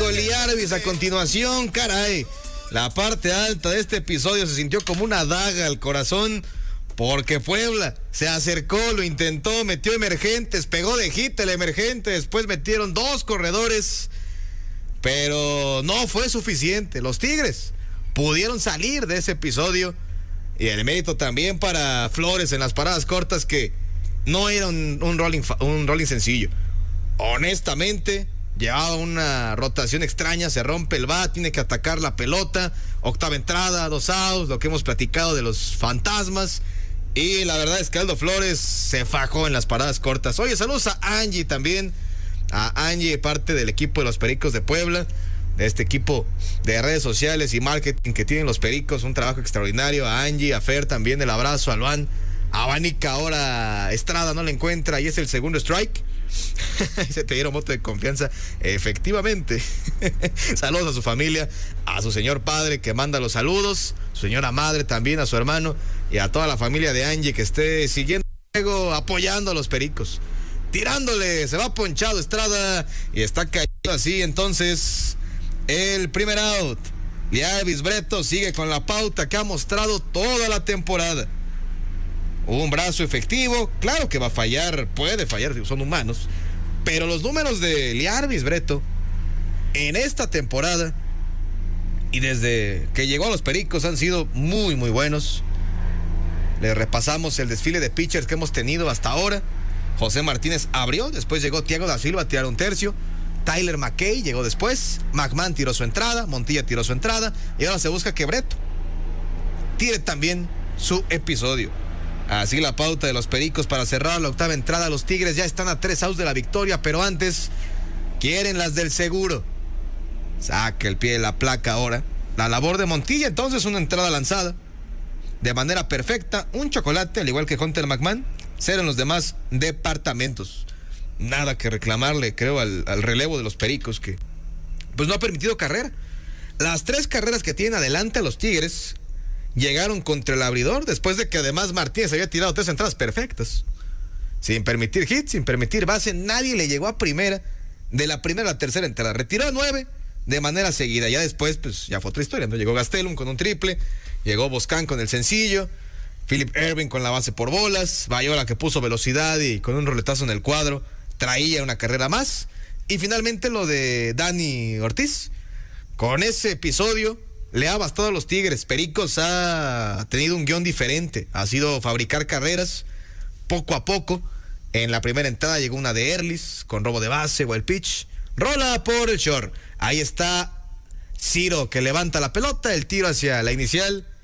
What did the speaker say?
dijo Lee Arvis a continuación, caray. La parte alta de este episodio se sintió como una daga al corazón, porque Puebla se acercó, lo intentó, metió emergentes, pegó de hit el emergente, después metieron 2 corredores, pero no fue suficiente. Los Tigres pudieron salir de ese episodio, y el mérito también para Flores en las paradas cortas, que no era un rolling sencillo. Honestamente, llevaba una rotación extraña, se rompe el bat, tiene que atacar la pelota, octava entrada, 2 outs, lo que hemos platicado de los fantasmas, y la verdad es que Aldo Flores se fajó en las paradas cortas. Oye, saludos a Angie también, a Angie, parte del equipo de los Pericos de Puebla, de este equipo de redes sociales y marketing que tienen los Pericos, un trabajo extraordinario. A Angie, a Fer también, el abrazo, a Luan, a Vanica, ahora Estrada no la encuentra y es el segundo strike. Se te dieron voto de confianza, efectivamente. Saludos a su familia, a su señor padre que manda los saludos, su señora madre también, a su hermano y a toda la familia de Angie que esté siguiendo el juego, apoyando a los Pericos. Tirándole, se va ponchado Estrada y está cayendo así. Entonces, el primer out. Lee Arvis Bretto sigue con la pauta que ha mostrado toda la temporada. Un brazo efectivo, claro que va a fallar, puede fallar, son humanos, pero los números de Lee Arvis Bretto en esta temporada y desde que llegó a los Pericos han sido muy, muy buenos. Le repasamos el desfile de pitchers que hemos tenido hasta ahora. José Martínez abrió, después llegó Thiago da Silva a tirar un tercio. Tyler McKay llegó después, McMahon tiró su entrada, Montilla tiró su entrada y ahora se busca que Bretto tire también su episodio. Así la pauta de los Pericos para cerrar la octava entrada. Los Tigres ya están a 3 outs de la victoria, pero antes quieren las del seguro. Saca el pie de la placa ahora. La labor de Montilla, entonces una entrada lanzada de manera perfecta, un chocolate, al igual que Hunter McMahon. 0 en los demás departamentos. Nada que reclamarle, creo, al relevo de los Pericos, que pues no ha permitido carrera. Las 3 carreras que tienen adelante a los Tigres llegaron contra el abridor, después de que además Martínez había tirado 3 entradas perfectas, sin permitir hit, sin permitir base. Nadie le llegó a primera, de la primera a la tercera entrada. Retiró 9 de manera seguida. Ya después, pues ya fue otra historia, ¿no? Llegó Gastelum con un triple, llegó Boscan con el sencillo, Philip Ervin con la base por bolas, Bayola que puso velocidad y con un roletazo en el cuadro traía una carrera más, y finalmente lo de Dani Ortiz. Con ese episodio le ha bastado a los Tigres. Pericos ha tenido un guión diferente, ha sido fabricar carreras poco a poco. En la primera entrada llegó una de Erlis con robo de base, wild pitch, rola por el short. Ahí está Ciro que levanta la pelota, el tiro hacia la inicial